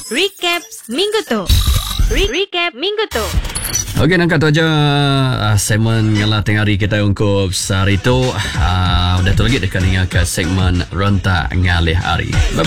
Recap minggu tu. Recap minggu tu. Okey, nak kata aja segmen ngalah tengah hari kita ungkup sehari tu dah tu lagi dekat dengan ke segmen Rentak Ngalih Hari. Bye-bye.